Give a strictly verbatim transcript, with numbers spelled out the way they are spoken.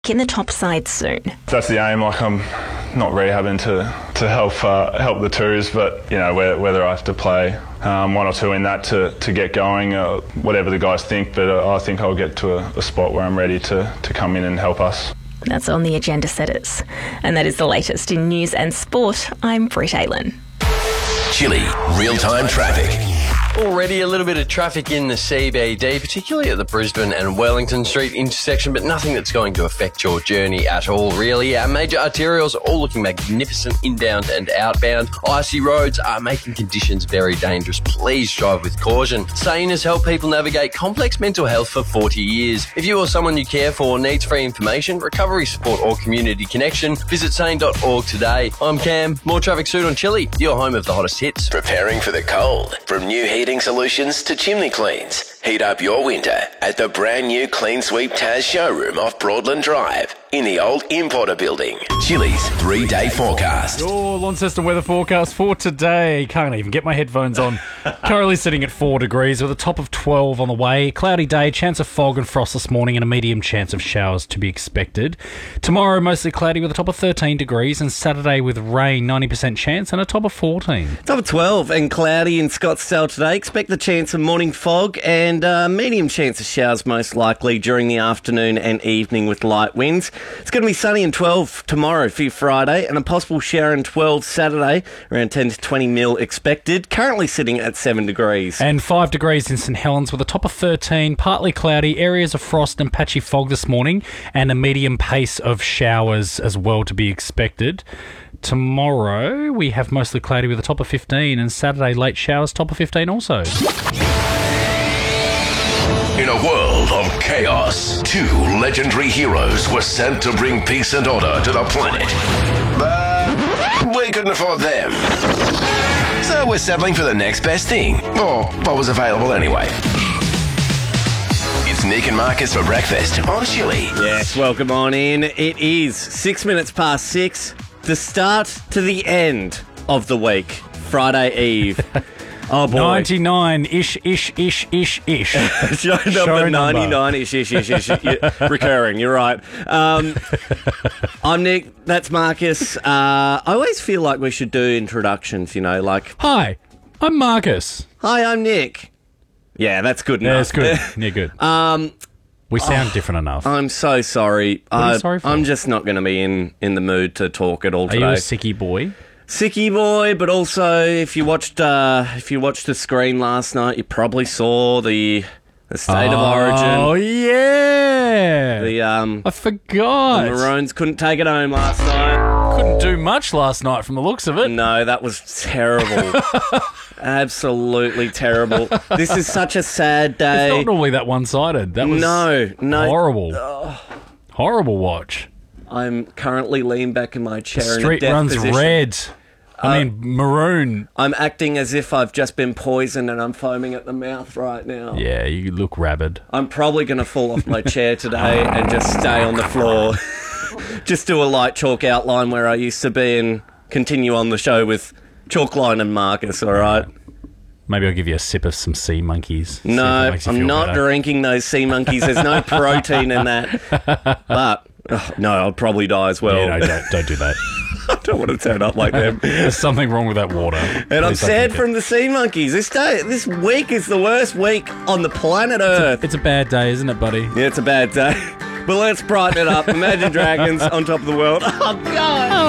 in the top side soon. That's the aim. Like, I'm not rehabbing to to help uh, help the twos, but you know, whether, whether I have to play um, one or two in that to, to get going, uh, whatever the guys think, but uh, I think I'll get to a, a spot where I'm ready to, to come in and help us. That's on the Agenda Setters. And that is the latest in news and sport. I'm Britt Aylan. Chilli real-time traffic. Already a little bit of traffic in the C B D, particularly at the Brisbane and Wellington Street intersection, but nothing that's going to affect your journey at all, really. Our major arterials are all looking magnificent inbound and outbound. Icy roads are making conditions very dangerous. Please drive with caution. SANE has helped people navigate complex mental health for forty years. If you or someone you care for needs free information, recovery support or community connection, visit sane dot org today. I'm Cam. More traffic soon on Chilli, your home of the hottest hits. Preparing for the cold. From new heating solutions to chimney cleans. Heat up your winter at the brand new Clean Sweep Taz showroom off Broadland Drive in the old Importer building. Chilli's three-day forecast. Your Launceston weather forecast for today. Can't even get my headphones on. Currently sitting at four degrees with a top of twelve on the way. Cloudy day, chance of fog and frost this morning and a medium chance of showers to be expected. Tomorrow mostly cloudy with a top of thirteen degrees and Saturday with rain, ninety percent chance and a top of fourteen. Top of twelve and cloudy in Scottsdale today. Expect the chance of morning fog and uh, medium chance of showers most likely during the afternoon and evening with light winds. It's going to be sunny and twelve tomorrow for your Friday and a possible shower in twelve Saturday. Around ten to twenty mil expected. Currently sitting at seven degrees. And five degrees in St Helens with a top of thirteen. Partly cloudy, areas of frost and patchy fog this morning and a medium pace of showers as well to be expected. Tomorrow we have mostly cloudy with a top of fifteen and Saturday late showers, top of fifteen also. In a world of chaos, two legendary heroes were sent to bring peace and order to the planet. But we couldn't afford them. So we're settling for the next best thing, or what was available anyway. It's Nick and Marcus for breakfast on Chilli. Yes, welcome on in. It is six minutes past six. The start to the end of the week, Friday Eve. Oh boy. ninety-nine ish, ish, ish, ish, ish. Show number Show ninety-nine ish, ish, ish, ish. Yeah, recurring, you're right. Um, I'm Nick, that's Marcus. Uh, I always feel like we should do introductions, you know, like, Hi, I'm Marcus. hi, I'm Nick. Yeah, that's good Yeah, enough. it's good. Yeah, good. um, We sound different enough. I'm so sorry. What are you I- sorry for? I'm just not going to be in, in the mood to talk at all Are today. you a sicky boy? Sicky boy, but also if you watched uh, if you watched the screen last night, you probably saw the the state of origin. Oh, yeah. The um, I forgot. the Maroons couldn't take it home last night. Couldn't do much last night from the looks of it. No, that was terrible. Absolutely terrible. This is such a sad It's day. not normally that one-sided. That was No, no. horrible. Horrible watch. I'm currently leaned back in my chair in a Street death runs position. red. I mean, maroon. I'm acting as if I've just been poisoned and I'm foaming at the mouth right now. Yeah, you look rabid. I'm probably going to fall off my chair today and just stay on the floor. Just do a light chalk outline where I used to be and continue on the show with Chalkline and Marcus, all right? Maybe I'll give you a sip of some sea monkeys. See if No, it makes you I'm feel not better. drinking those sea monkeys. There's no protein in that. But, oh, no, I'll probably die as well. Yeah, no, don't, don't do that. I don't want to turn up like them. There's something wrong with that water. And I'm Please don't sad drink it. from the sea monkeys. This day, this week is the worst week on the planet Earth. It's a bad day, isn't it, buddy? Yeah, it's a bad day. But let's brighten it up. Imagine Dragons on top of the world. Oh, God.